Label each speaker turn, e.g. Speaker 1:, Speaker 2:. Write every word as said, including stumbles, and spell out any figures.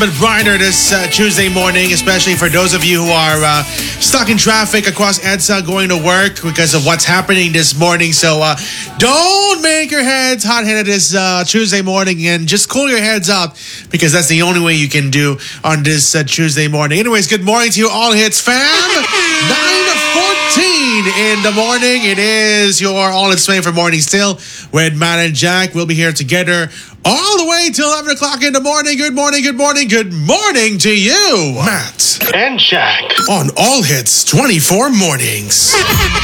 Speaker 1: But brighter this uh, Tuesday morning, especially for those of you who are uh, stuck in traffic across EDSA going to work because of what's happening this morning. So uh, don't make your heads hot-headed this uh, Tuesday morning, and just cool your heads up, because that's the only way you can do on this uh, Tuesday morning. Anyways, good morning to you, All Hits fam. nine fourteen in the morning. It is your All Hits Fame for Morning Still with Matt and Jack. We'll be here together all the way till eleven o'clock in the morning. Good morning, good morning, good morning to you, Matt
Speaker 2: and Jack
Speaker 1: on All Hits twenty-four Mornings.